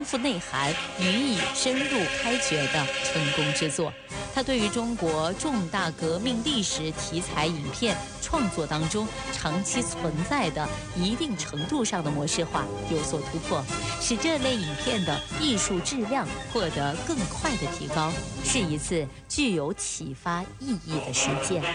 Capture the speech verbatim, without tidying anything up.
富内涵、予以深入开掘的成功之作。他对于中国重大革命历史题材影片创作当中长期存在的一定程度上的模式化有所突破，使这类影片的艺术质量获得更快的提高，是一次具有启发意义的实践。